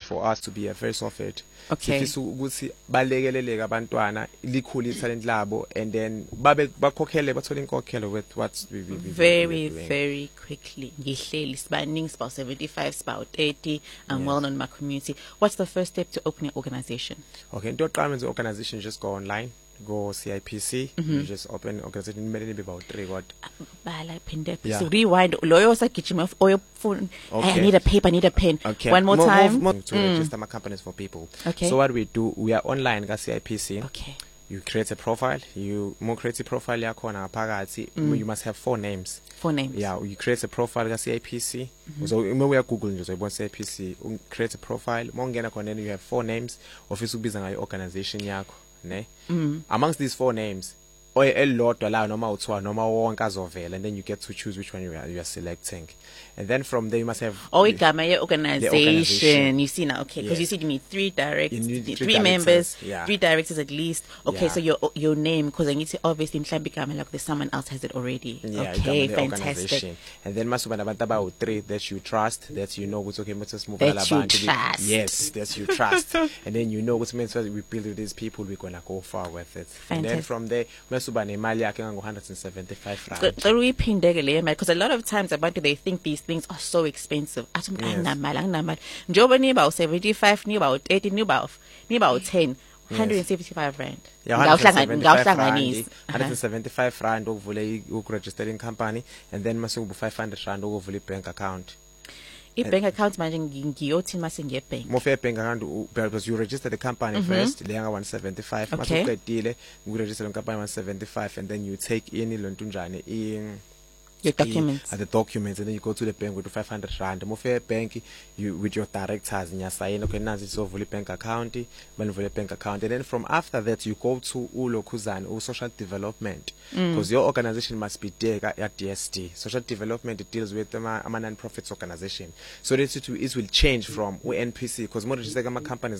for us to be a face of it. Okay. Sifisa ukuthi balekeleleke abantwana likhulu talent labo and then bakhokhele bathole inkokhelo with what we very quickly. Ngihleli sibaningi about 75 about 80 and well known in my community. What's the first step to open an organization? Okay, into yokuqala the organization just go online. Go CIPC, you just open organization maybe about 3 what so rewind loyo sagijima oyo phone. I need a paper, I need a pen. Okay. One more time to register my companies for people. Okay. So what we do, we are online ga CIPC. Okay. You create a profile, you create a profile yakho ngaphakathi, you must have 4 names. 4 names. Yeah, you create a profile ga CIPC. So we are Google nje so CIPC, create a profile, mongena khona you have 4 names, office ubiza ngayo organization yakho. Ne? Amongst these 4 names, elilodwa la noma uthiwa noma wonke azovela, and then you get to choose which one you are selecting. And then from there you must have igama ye organization. You see now, okay, because you said you need 3 directors, you need 3 members, yeah. 3 directors at least. Okay, so your name, because I need to obviously mhlambi igama like there's someone else has it already. Yeah, okay, fantastic. And then must have about 3 that you trust, that you know what's okay, let's move that you trust. Yes, that you trust. And then you know what's meant to we build with these people, we're gonna go far with it. Fantastic. And then from there masuba nemali yakhe ngo 175 rand. Because a lot of times abantu they think these things are so expensive. Athi nginamali. Njoba ni about 75, ni about 80, ni about 10. 175 rand. Yeah, 175 rand ukuvula ukuregister company, and then masubu 500 rand ukuvula bank account. Bank account manje ngiyothi mase ngebank. Mofe bank account because you register the company first, leya 175, mase uqedile ukuregister the company 175, and then you take in lonto njani your documents. The documents, and then you go to the bank with 500 rand. Mofe bank, you with your directors in your sign. Okay, now it's over bank account, bank account, and then from after that you go to ulokuzan social development, because your organization must be there at DST. Social development, it deals with a non-profits organization, so that it will change from NPC, because more registered companies